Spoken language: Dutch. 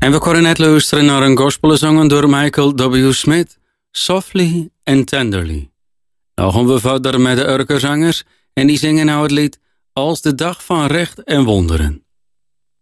En we kunnen net luisteren naar een gospel gezongen door Michael W. Smith, Softly and Tenderly. Nou gaan we verder met de Urkerzangers en die zingen nou het lied Als de dag van recht en wonderen.